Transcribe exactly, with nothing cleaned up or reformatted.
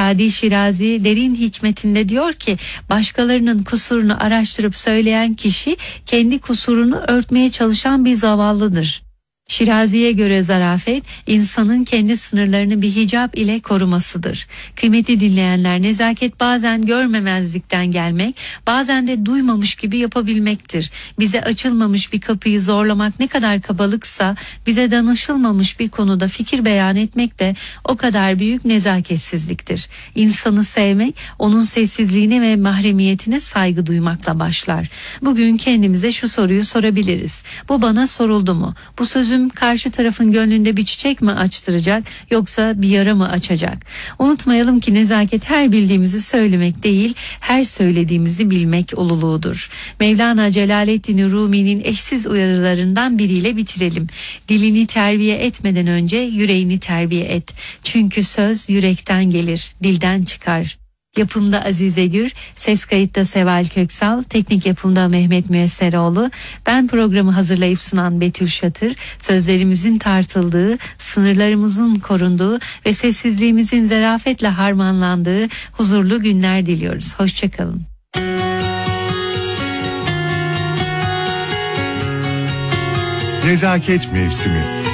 Sadi Şirazi derin hikmetinde diyor ki, başkalarının kusurunu araştırıp söyleyen kişi kendi kusurunu örtmeye çalışan bir zavallıdır. Şirazi'ye göre zarafet, insanın kendi sınırlarını bir hicap ile korumasıdır. Kıymetli dinleyenler, nezaket bazen görmemezlikten gelmek, bazen de duymamış gibi yapabilmektir. Bize açılmamış bir kapıyı zorlamak ne kadar kabalıksa, bize danışılmamış bir konuda fikir beyan etmek de o kadar büyük nezaketsizliktir. İnsanı sevmek, onun sessizliğine ve mahremiyetine saygı duymakla başlar. Bugün kendimize şu soruyu sorabiliriz: bu bana soruldu mu? Bu sözüm karşı tarafın gönlünde bir çiçek mi açtıracak, yoksa bir yara mı açacak? Unutmayalım ki nezaket her bildiğimizi söylemek değil, her söylediğimizi bilmek ululuğudur. Mevlana Celaleddin Rumi'nin eşsiz uyarılarından biriyle bitirelim. Dilini terbiye etmeden önce yüreğini terbiye et. Çünkü söz yürekten gelir, dilden çıkar. Yapımda Azize Gür, ses kayıtta Seval Köksal, teknik yapımda Mehmet Müesseroğlu. Ben programı hazırlayıp sunan Betül Şatır. Sözlerimizin tartıldığı, sınırlarımızın korunduğu ve sessizliğimizin zarafetle harmanlandığı huzurlu günler diliyoruz. Hoşçakalın. Nezaket mevsimi.